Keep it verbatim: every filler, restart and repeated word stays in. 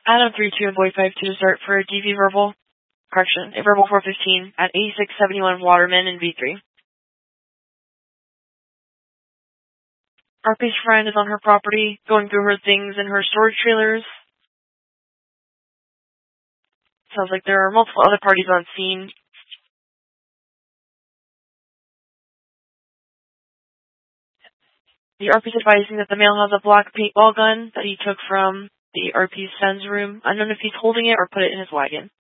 Adam three two and Boy five two to start for a D V verbal. Correction, a verbal four fifteen at eighty-six seventy-one Waterman in V three. R P's friend is on her property, going through her things in her storage trailers. Sounds like there are multiple other parties on scene. The R P's advising that the male has a black paintball gun that he took from the R P's son's room. Unknown if he's holding it or put it in his wagon.